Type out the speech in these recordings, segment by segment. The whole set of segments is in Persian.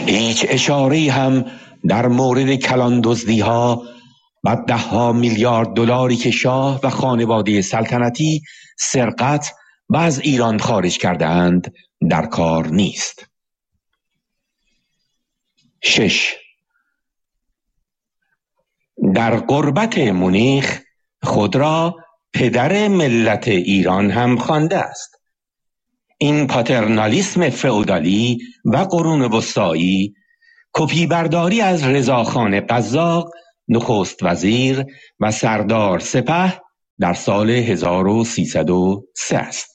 هیچ اشاره‌ای هم در مورد کلان دزدی‌ها و 10 میلیارد دلاری که شاه و خانواده سلطنتی سرقت و از ایران خارج کرده‌اند در کار نیست. 6. در غربت مونیخ خود را پدر ملت ایران هم خوانده است. این پاترنالیسم فئودالی و قرون وسطایی کپی برداری از رضاخان قزاق نخست وزیر و سردار سپه در سال 1303 است.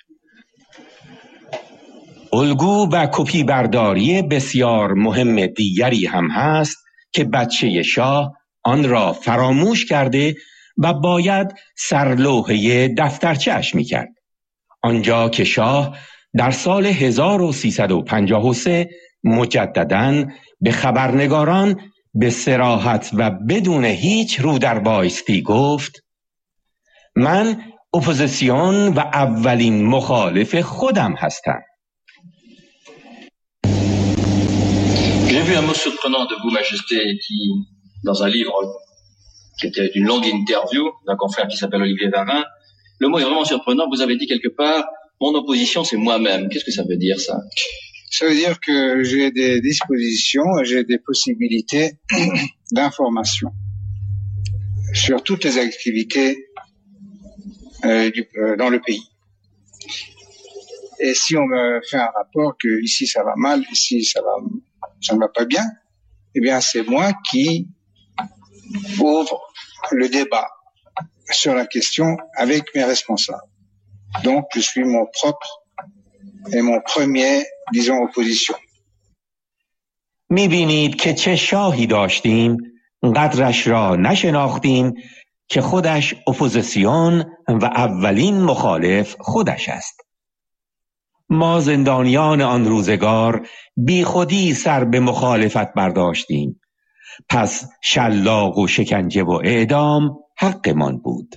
الگو و کپی برداری بسیار مهم دیگری هم هست که بچه شاه آن را فراموش کرده و باید سرلوحه دفترچه‌اش می‌کرد. آنجا که شاه در سال 1353 مجدداً به خبرنگاران به صراحت و بدون هیچ رو در بایستی گفت: من اپوزیسیون و اولین مخالف خودم هستم. J'ai vu un mot surprenant de vous, Majesté, qui, dans un livre qui était une longue interview d'un confrère qui s'appelle Olivier Varin, le mot est vraiment surprenant. Vous avez dit quelque part, mon opposition, c'est moi-même. Qu'est-ce que ça veut dire, ça? Ça veut dire que j'ai des dispositions et j'ai des possibilités d'information sur toutes les activités dans le pays. Et si on me fait un rapport que ici ça va mal, ici ça ne va pas bien, eh bien c'est moi qui ouvre le débat sur la question avec mes responsables. Donc je suis mon propre et mon premier, disons, opposition. می‌بینید که چه شاهی داشتیم، قدرش را نشناختیم که خودش اپوزیسیون و اولین مخالف خودش است. ما زندانیان آن روزگار بی خودی سر به مخالفت برداشتیم، پس شلاق و شکنجه و اعدام حقمان بود.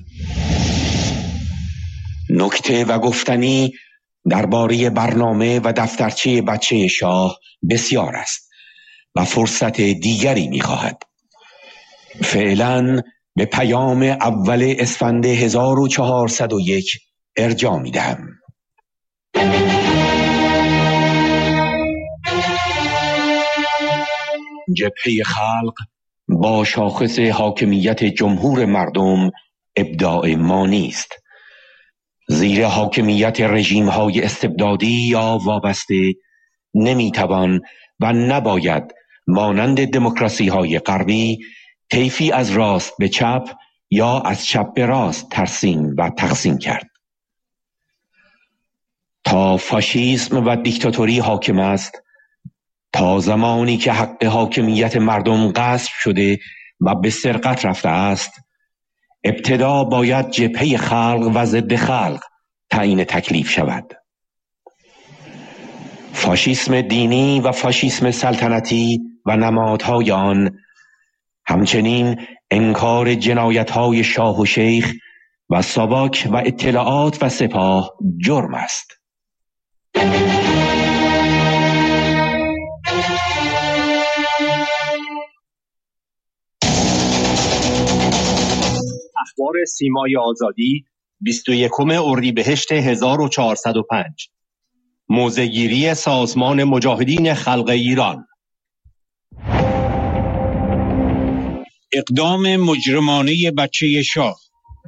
نکته و گفتنی درباره برنامه و دفترچه بچه شاه بسیار است و فرصت دیگری می‌خواهد. فعلاً به پیام اول اسفند 1401 ارجاع می‌دهم. جبهه خلق با شاخص حاکمیت جمهور مردم ابداع ما نیست. زیر حاکمیت رژیم‌های استبدادی یا وابسته نمیتوان و نباید مانند دموکراسی‌های غربی طیفی از راست به چپ یا از چپ به راست ترسیم و تقسیم کرد. تا فاشیسم و دیکتاتوری حاکم است، تا زمانی که حق حاکمیت مردم غصب شده و به سرقت رفته است، ابتدا باید جبهه خلق و ضد خلق تعیین تکلیف شود. فاشیسم دینی و فاشیسم سلطنتی و نمادهای آن، همچنین انکار جنایت‌های شاه و شیخ و ساواک و اطلاعات و سپاه جرم است. اخبار سیمای آزادی 21 اردیبهشت 1405. موضع‌گیری سازمان مجاهدین خلق ایران. اقدام مجرمانه بچه شاه.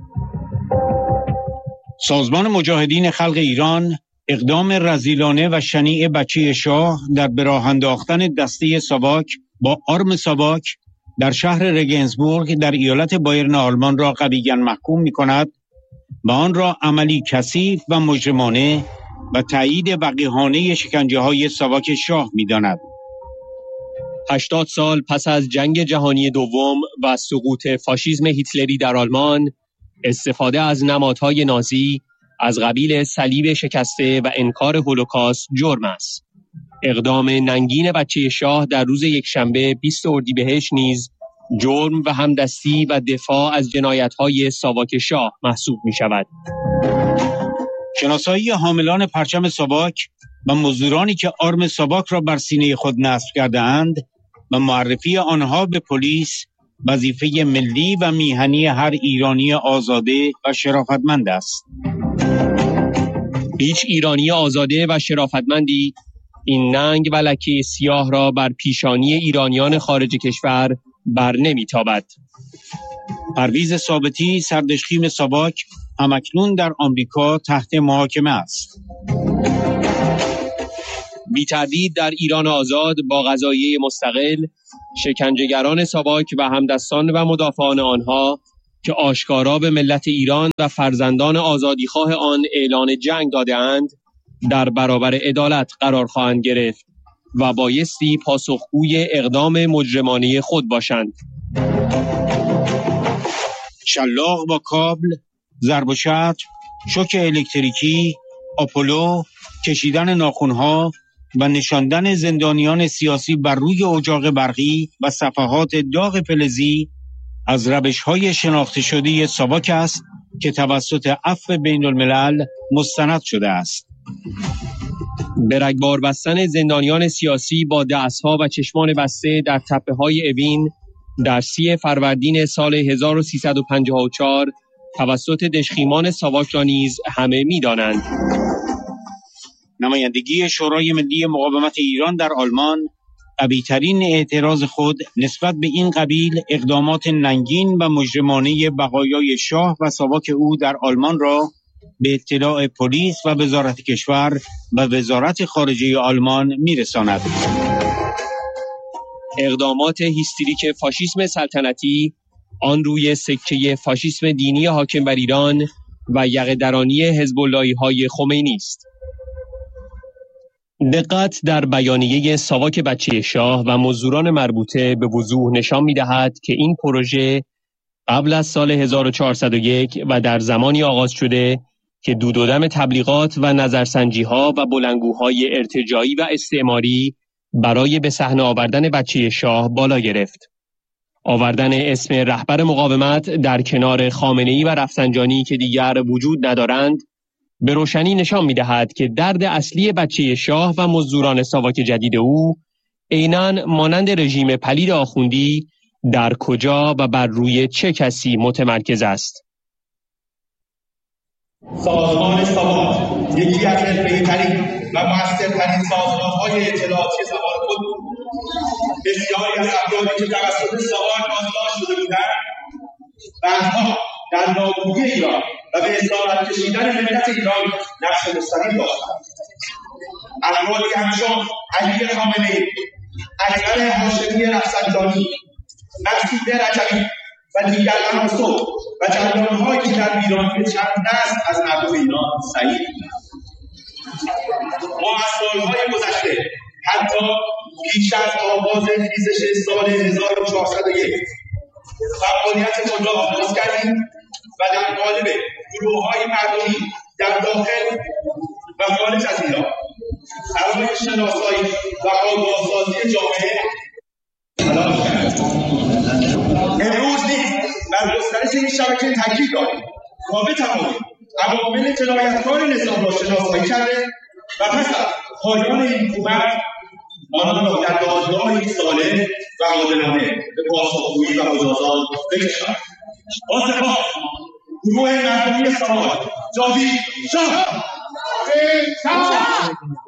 سازمان مجاهدین خلق ایران اقدام رذیلانه و شنیع بچه شاه در به راه انداختن دسته ساواک با آرم ساواک در شهر رگنسبورگ در ایالت بایرن آلمان را قویاً محکوم می کند و آن را عملی کثیف و مجرمانه و تایید وقیحانه شکنجه های ساواک شاه می داند. 80 سال پس از جنگ جهانی دوم و سقوط فاشیسم هیتلری در آلمان، استفاده از نمادهای نازی از قبیل صلیب شکسته و انکار هولوکاست جرم است. اقدام ننگین بچه شاه در روز یکشنبه 20 اردیبهشت نیز جرم و همدستی و دفاع از جنایت‌های ساواک شاه محسوب می‌شود. شناسایی حاملان پرچم ساواک و مزدورانی که آرم ساواک را بر سینه خود نصب کرده اند و معرفی آنها به پلیس وظیفه ملی و میهنی هر ایرانی آزاده و شرافتمند است. هیچ ایرانی آزاده و شرافتمندی این ننگ و لکه سیاه را بر پیشانی ایرانیان خارج کشور بر نمیتابد. پرویز ثابتی، سردشخیم ساواک، همکنون در آمریکا تحت محاکمه است. بی تردید در ایران آزاد با قضاییه مستقل، شکنجهگران ساواک و همدستان و مدافعان آنها که آشکارا به ملت ایران و فرزندان آزادیخواه آن اعلان جنگ داده‌اند، در برابر عدالت قرار خواهند گرفت و بایستی پاسخگوی اقدام مجرمانه خود باشند. شلاق با کابل، ضرب و شتم، شوک الکتریکی، آپولو، کشیدن ناخن‌ها و نشاندن زندانیان سیاسی بر روی اجاق برقی و صفحات داغ فلزی از روش‌های شناخته شده ساواک است که توسط عفو بین الملل مستند شده است. به رگبار بستن زندانیان سیاسی با دستها و چشمان بسته در تپه‌های اوین در 30 فروردین سال 1354 توسط دژخیمان ساواک را نیز همه می‌دانند. نمایندگی شورای ملی مقاومت ایران در آلمان قوی‌ترین اعتراض خود نسبت به این قبیل اقدامات ننگین و مجرمانه بقایای شاه و ساواک او در آلمان را به اطلاع پلیس و وزارت کشور و وزارت خارجه آلمان می‌رساند. اقدامات هیستریک فاشیسم سلطنتی آن روی سکه فاشیسم دینی حاکم بر ایران و یقه‌درانی حزب اللهی‌های خمینی است. دقت در بیانیه ساواک بچه شاه و مزدوران مربوطه به وضوح نشان می‌دهد که این پروژه قبل از سال 1401 و در زمانی آغاز شده که دود و دم تبلیغات و نظرسنجی‌ها و بلندگوهای ارتجاعی و استعماری برای به صحنه آوردن بچه شاه بالا گرفت. آوردن اسم رهبر مقاومت در کنار خامنه‌ای و رفسنجانی که دیگر وجود ندارند به روشنی نشان می‌دهد که درد اصلی بچه شاه و مزدوران ساواک جدید او عیناً مانند رژیم پلید آخوندی در کجا و بر روی چه کسی متمرکز است. سازمان ساواک یکی از حرفه‌ای‌ترین و مؤثرترین سازمان‌های اطلاعاتی زمان خود بود. بسیاری از افرادی که توسط ساواک بازداشت شده بودند بعدها در نابودی ایران و به اسارت کشیدن ملت ایران نقش مستقیم داشتند. افرادی همچون علی خامنه‌ای، اکبر هاشمی رفسنجانی، مقصود رجبی و دیگر عناصر و جریان‌هایی که در ویرانی چند نسل از مردم ایران سعی بودند. ما از سال‌های گذشته حتی پیش از آغاز خیزش سال 1401 فعالیت خود را آغاز کردیم و در قالب گروه‌های مردمی در داخل و خارج از ایران برای شناسایی و آگاهسازی جامعه تلاش کردیم. امروز نیز بر گسترش این شبکه تاکید داریم تا بتوانیم عوامل جنایتکار نظام را شناسایی کرده و پس از پایان این حکومت آنان را در دادگاهی سالم و عادلانه به پاسخگویی و مجازات بکشانیم. با سپاس گروه مردمی ساواک جاوید شاه.